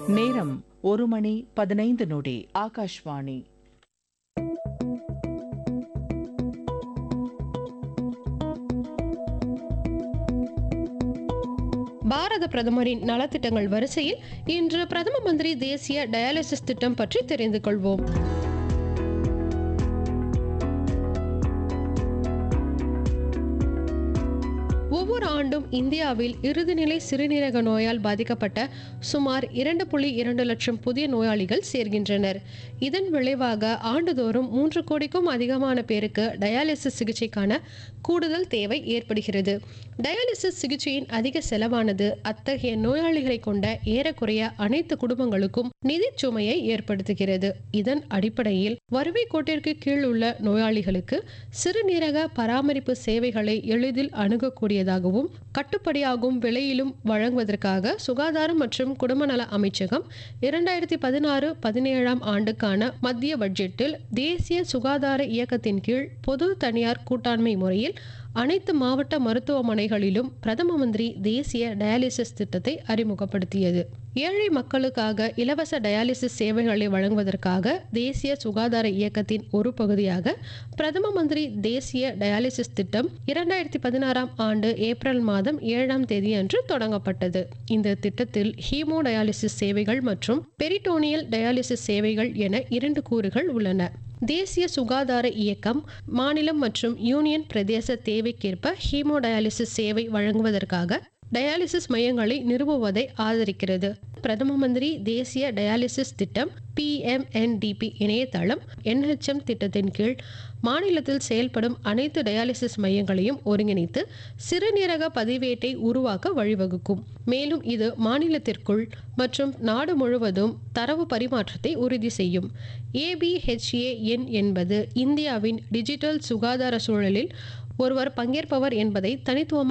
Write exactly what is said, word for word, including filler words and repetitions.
நேரம் ஒரு மணி பதினைந்து நொடி. ஆகாஷ்வாணி. பாரத பிரதமரின் நலத்திட்டங்கள் வரிசையில் இன்று பிரதம மந்திரி தேசிய டயாலிசிஸ் திட்டம் பற்றி தெரிந்து கொள்வோம். ஒவ்வொரு ஆண்டும் இந்தியாவில் இறுதிநிலை சிறுநீரக நோயால் பாதிக்கப்பட்ட சுமார் இரண்டு புள்ளி இரண்டு லட்சம் புதிய நோயாளிகள் சேர்கின்றனர். இதன் விளைவாக ஆண்டுதோறும் மூன்று கோடிக்கும் அதிகமான பேருக்கு டயாலிசிஸ் சிகிச்சைக்கான கூடுதல் தேவை ஏற்படுகிறது. டயாலிசிஸ் சிகிச்சையின் அதிக செலவானது அத்தகைய நோயாளிகளை கொண்ட ஏறக்குறைய அனைத்து குடும்பங்களுக்கும் நிதி சுமையை ஏற்படுத்துகிறது. இதன் அடிப்படையில் வறுமை கோட்டிற்கு கீழ் உள்ள நோயாளிகளுக்கு சிறுநீரக பராமரிப்பு சேவைகளை எளிதில் அணுகக்கூடியதாகவும் கட்டுப்படியாகும் விலையிலும் வழங்குவதற்காக சுகாதாரம் மற்றும் குடும்ப நல அமைச்சகம் இரண்டாயிரத்தி பதினாறு பதினேழாம் ஆண்டுக்கான மத்திய பட்ஜெட்டில் தேசிய சுகாதார இயக்கத்தின் கீழ் பொது தனியார் கூட்டாண்மை முறையில் அனைத்து மாவட்ட மருத்துவமனைகளிலும் பிரதம மந்திரி தேசிய டயாலிசிஸ் திட்டத்தை அறிமுகப்படுத்தியது. ஏழை மக்களுக்காக இலவச டயாலிசிஸ் சேவைகளை வழங்குவதற்காக தேசிய சுகாதார இயக்கத்தின் ஒரு பகுதியாக பிரதம மந்திரி தேசிய டயாலிசிஸ் திட்டம் இரண்டாயிரத்தி பதினாறாம் ஆண்டு ஏப்ரல் மாதம் ஏழாம் தேதி அன்று தொடங்கப்பட்டது. இந்த திட்டத்தில் ஹீமோ டயாலிசிஸ் சேவைகள் மற்றும் பெரிட்டோனியல் டயாலிசிஸ் சேவைகள் என இரண்டு கூறுகள் உள்ளன. தேசிய சுகாதார இயக்கம் மாநிலம் மற்றும் யூனியன் பிரதேச தேவைக்கேற்ப ஹீமோ டயாலிசிஸ் சேவை வழங்குவதற்காக டயாலிசிஸ் மையங்களை நிறுவுவதை ஆதரிக்கிறது. பிரதம மந்திரி தேசிய டயாலிசிஸ் திட்டம் B M N D B இணையதளம் என் எச் எம் திட்டத்தின் கீழ் மாநிலத்தில் செயல்படும் அனைத்து டயாலிசிஸ் மையங்களையும் ஒருங்கிணைத்து சிறுநீரக பதிவேட்டை உருவாக்க வழிவகுக்கும். மேலும் இது மாநிலத்திற்குள் மற்றும் நாடு முழுவதும் தரவு பரிமாற்றத்தை உறுதி செய்யும். ஏ பி ஹெச் ஏ என் என்பது இந்தியாவின் டிஜிட்டல் சுகாதார சூழலில் ஒருவர் பங்கேற்பவர் என்பதை தனித்துவமாக